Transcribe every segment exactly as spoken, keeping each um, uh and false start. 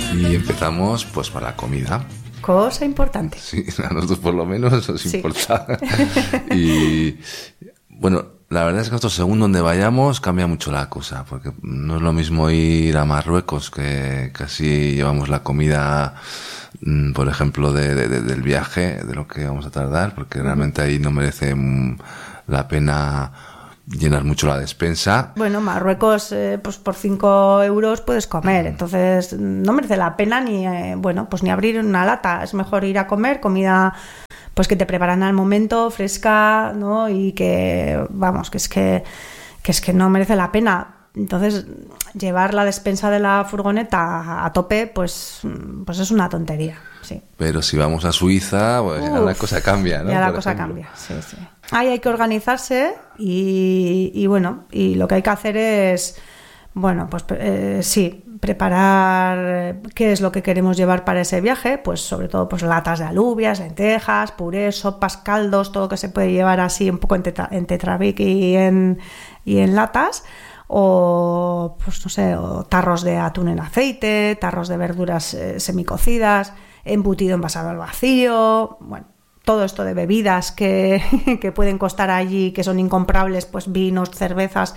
Y empezamos pues para la comida. Cosa importante. Sí, a nosotros por lo menos nos Sí. importa. Y bueno, la verdad es que nosotros según donde vayamos cambia mucho la cosa, porque no es lo mismo ir a Marruecos, que casi llevamos la comida, mm, por ejemplo, de, de- de- del viaje, de lo que vamos a tardar, porque realmente ahí no merece mm, la pena llenar mucho la despensa. Bueno, Marruecos, eh, pues por cinco euros puedes comer, entonces no merece la pena ni, eh, bueno, pues ni abrir una lata. Es mejor ir a comer comida, pues que te preparan al momento, fresca, ¿no? Y que, vamos, que es que, que es que no merece la pena. Entonces, llevar la despensa de la furgoneta a tope, pues, pues es una tontería, sí. Pero si vamos a Suiza, pues ya la Uf, cosa cambia, ¿no? Ya la Por cosa ejemplo. cambia, sí, sí. Ahí hay que organizarse y, y bueno, y lo que hay que hacer es, bueno, pues eh, sí, preparar eh, qué es lo que queremos llevar para ese viaje, pues sobre todo pues latas de alubias, lentejas, purés, sopas, caldos, todo que se puede llevar así un poco en, tetra, en tetrabric y en, y en latas. O, pues no sé, o tarros de atún en aceite, tarros de verduras eh, semicocidas, embutido envasado al vacío, bueno, todo esto de bebidas que, que pueden costar allí, que son incomprables, pues vinos, cervezas.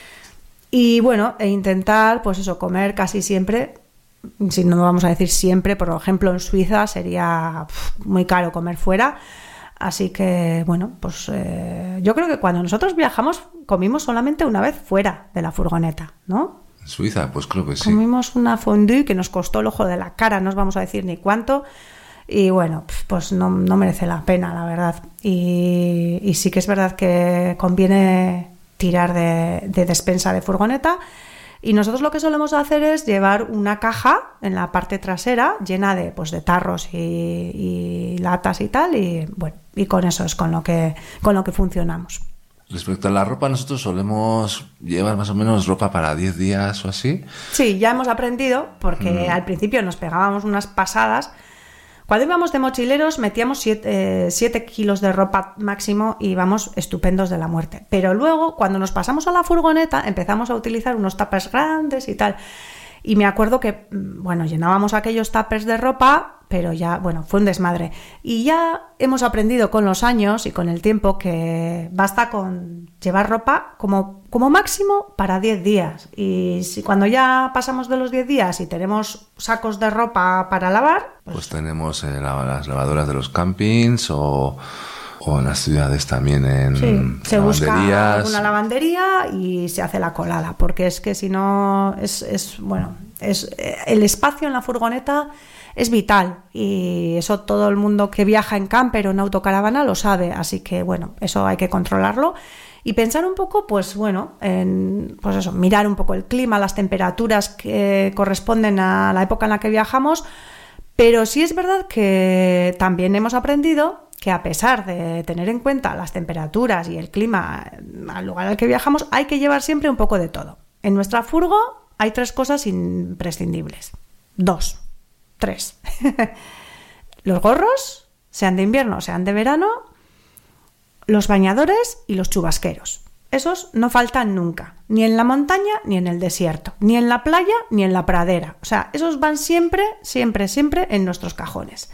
Y bueno, e intentar, pues eso, comer casi siempre, si no vamos a decir siempre, por ejemplo, en Suiza sería pf, muy caro comer fuera. Así que, bueno, pues eh, yo creo que cuando nosotros viajamos comimos solamente una vez fuera de la furgoneta, ¿no? En Suiza, pues creo que sí. Comimos una fondue que nos costó el ojo de la cara, no os vamos a decir ni cuánto. Y bueno, pues no, no merece la pena, la verdad. Y, y sí que es verdad que conviene tirar de, de despensa de furgoneta. Y nosotros lo que solemos hacer es llevar una caja en la parte trasera llena de, pues, de tarros y, y latas y tal. Y bueno, y con eso es con lo que, con lo que funcionamos. Respecto a la ropa, nosotros solemos llevar más o menos ropa para diez días o así. Sí, ya hemos aprendido, porque mm. al principio nos pegábamos unas pasadas. Cuando íbamos de mochileros metíamos siete kilos de ropa máximo y íbamos estupendos de la muerte. Pero luego, cuando nos pasamos a la furgoneta, empezamos a utilizar unos tuppers grandes y tal. Y me acuerdo que, bueno, llenábamos aquellos tuppers de ropa, pero ya, bueno, fue un desmadre. Y ya hemos aprendido con los años y con el tiempo que basta con llevar ropa como, como máximo para diez días. Y si cuando ya pasamos de los diez días y tenemos sacos de ropa para lavar... Pues, pues tenemos eh, la, las lavadoras de los campings o... o en las ciudades también en sí, se lavanderías. busca una lavandería y se hace la colada, porque es que si no es, es bueno, es el espacio en la furgoneta es vital y eso todo el mundo que viaja en camper o en autocaravana lo sabe, así que bueno, eso hay que controlarlo y pensar un poco, pues bueno, en, pues eso, mirar un poco el clima, las temperaturas que corresponden a la época en la que viajamos, pero sí es verdad que también hemos aprendido que a pesar de tener en cuenta las temperaturas y el clima al lugar al que viajamos, hay que llevar siempre un poco de todo. En nuestra furgo hay tres cosas imprescindibles. Dos. Tres. Los gorros, sean de invierno, sean de verano, los bañadores y los chubasqueros. Esos no faltan nunca, ni en la montaña ni en el desierto, ni en la playa ni en la pradera. O sea, esos van siempre, siempre, siempre en nuestros cajones.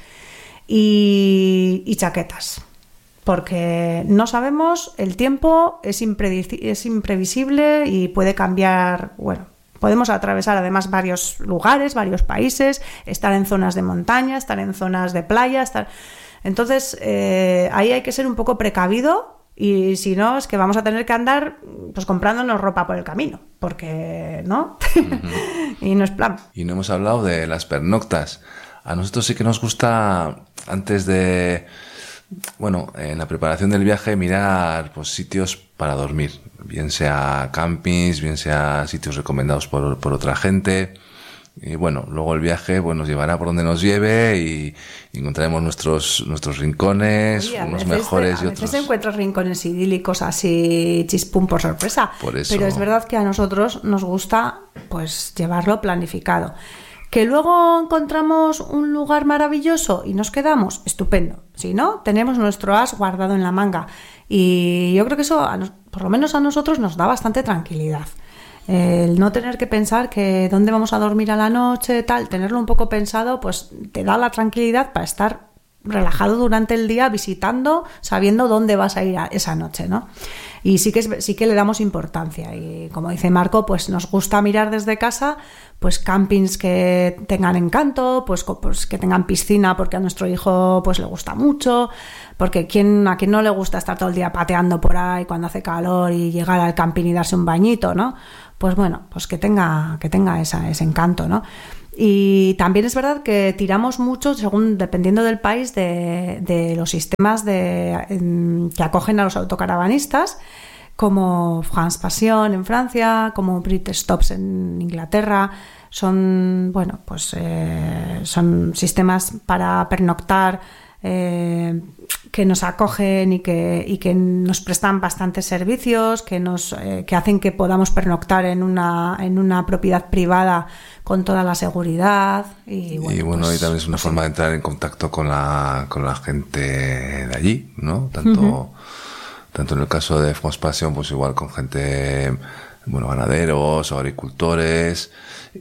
Y, y chaquetas, porque no sabemos, el tiempo es, impredici- es imprevisible y puede cambiar, bueno, podemos atravesar además varios lugares, varios países, estar en zonas de montaña, estar en zonas de playa, estar... entonces eh, ahí hay que ser un poco precavido y si no es que vamos a tener que andar pues comprándonos ropa por el camino, porque ¿no? Uh-huh. Y no es plan. Y no hemos hablado de las pernoctas. A nosotros sí que nos gusta, antes de, bueno, en la preparación del viaje, mirar pues sitios para dormir, bien sea campings, bien sea sitios recomendados por, por otra gente. Y bueno, luego el viaje pues nos llevará por donde nos lleve y, y encontraremos nuestros nuestros rincones, Oye, unos veces, mejores a y otros. A veces encuentras rincones idílicos así chispum por sorpresa. Por eso. Pero es verdad que a nosotros nos gusta pues llevarlo planificado. Que luego encontramos un lugar maravilloso y nos quedamos, estupendo. Si no, tenemos nuestro as guardado en la manga. Y yo creo que eso, a nos, por lo menos a nosotros, nos da bastante tranquilidad. El no tener que pensar que dónde vamos a dormir a la noche, tal, tenerlo un poco pensado, pues te da la tranquilidad para estar relajado durante el día visitando, sabiendo dónde vas a ir a esa noche, ¿no? Y sí que, es, sí que le damos importancia y como dice Marco, pues nos gusta mirar desde casa pues campings que tengan encanto, pues, pues que tengan piscina porque a nuestro hijo pues le gusta mucho, porque ¿quién, a quien no le gusta estar todo el día pateando por ahí cuando hace calor y llegar al camping y darse un bañito, ¿no? Pues bueno, pues que tenga, que tenga esa, ese encanto, ¿no? Y también es verdad que tiramos mucho, según dependiendo del país, de, de los sistemas de, en, que acogen a los autocaravanistas, como France Passion en Francia, como Brit Stops en Inglaterra. Son, bueno, pues eh, son sistemas para pernoctar eh, que nos acogen y que, y que nos prestan bastantes servicios, que nos eh, que hacen que podamos pernoctar en una, en una propiedad privada con toda la seguridad. Y bueno, y, bueno, pues, y también es una pues, forma sí. de entrar en contacto con la, con la gente de allí, ¿no? Tanto, uh-huh. tanto en el caso de France Passion, pues igual con gente, bueno, ganaderos o agricultores.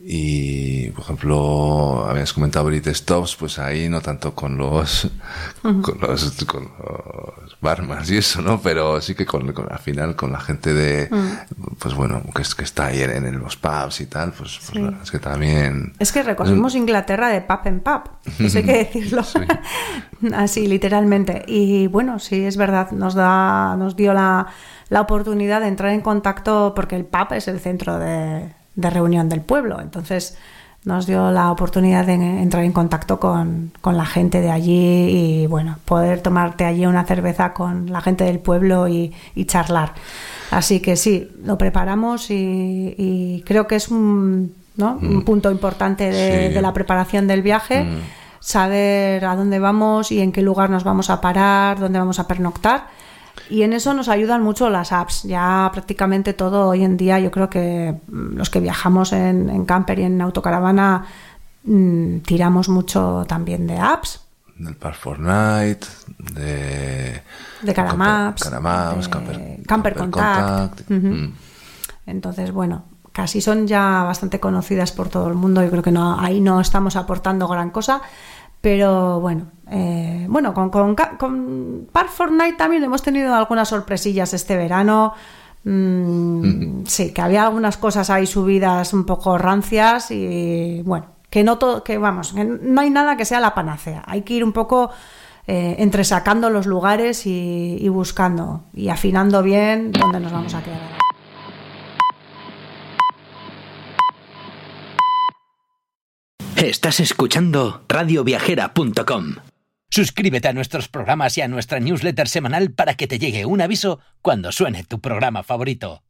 Y por ejemplo, habías comentado Brit Stops, pues ahí no tanto con los uh-huh. con los con los barmans y eso, ¿no? Pero sí que con, con al final con la gente de uh-huh. pues bueno, que, que está ahí en, en los pubs y tal, pues, pues sí. Es que también es que recorrimos es... Inglaterra de pub en pub, eso hay que decirlo. Sí. Así literalmente. Y bueno, sí, es verdad, nos da nos dio la la oportunidad de entrar en contacto porque el pub es el centro de de reunión del pueblo, entonces nos dio la oportunidad de entrar en contacto con, con la gente de allí y bueno, poder tomarte allí una cerveza con la gente del pueblo y, y charlar. Así que sí, lo preparamos y, y creo que es un, ¿no? mm. un punto importante de, sí. de la preparación del viaje, mm. saber a dónde vamos y en qué lugar nos vamos a parar, dónde vamos a pernoctar. Y en eso nos ayudan mucho las apps. Ya prácticamente todo hoy en día, yo creo que los que viajamos en, en camper y en autocaravana mmm, tiramos mucho también de apps. Del Park for Night, de... De Caramaps, Caramaps, de Camper, Camper, Camper Contact. Contact. Uh-huh. Mm. Entonces, bueno, casi son ya bastante conocidas por todo el mundo. Yo creo que no, ahí no estamos aportando gran cosa. Pero bueno, eh, bueno, con, con, con Park for Night también hemos tenido algunas sorpresillas este verano. Mm, mm-hmm. Sí, que había algunas cosas ahí subidas un poco rancias y bueno, que no todo, que vamos, que no hay nada que sea la panacea. Hay que ir un poco eh, entresacando los lugares y, y buscando y afinando bien dónde nos vamos a quedar. Estás escuchando radio viajera punto com. Suscríbete a nuestros programas y a nuestra newsletter semanal para que te llegue un aviso cuando suene tu programa favorito.